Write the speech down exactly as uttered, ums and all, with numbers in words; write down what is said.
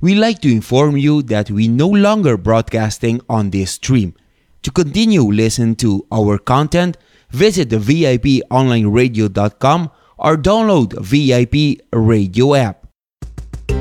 we like to inform you that we no longer broadcasting on this stream. To continue listen to our content, visit the V I P online radio dot com or download V I P radio app.